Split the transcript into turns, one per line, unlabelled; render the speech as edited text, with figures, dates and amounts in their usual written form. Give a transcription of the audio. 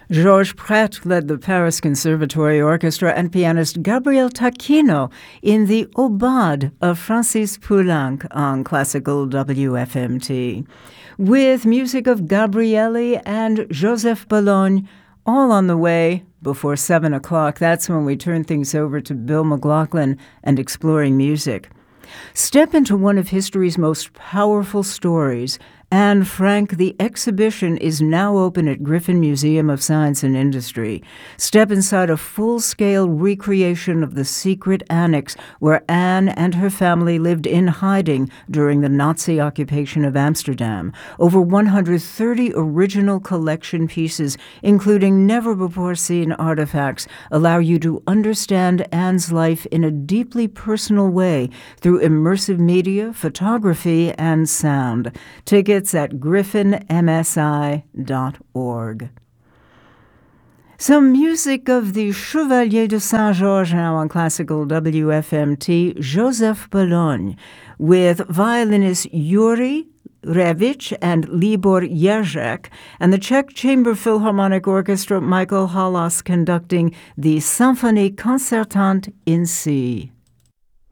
Georges Prêtre led the Paris Conservatory Orchestra and pianist Gabriel Tacchino in the Aubade of Francis Poulenc on Classical WFMT. With music of Gabrieli and Joseph Bologne, all on the way before 7 o'clock. That's when we turn things over to Bill McLaughlin and Exploring Music. Step into one of history's most powerful stories. Anne Frank, the exhibition is now open at Griffin Museum of Science and Industry. Step inside a full-scale recreation of the secret annex where Anne and her family lived in hiding during the Nazi occupation of Amsterdam. Over 130 original collection pieces, including never-before-seen artifacts, allow you to understand Anne's life in a deeply personal way through immersive media, photography, and sound. Tickets at griffinmsi.org. Some music of the Chevalier de Saint-Georges now on Classical WFMT, Joseph Bologne, with violinist Yuri Revich and Libor Jerzek, and the Czech Chamber Philharmonic Orchestra, Michael Halas conducting the Symphonie Concertante in C.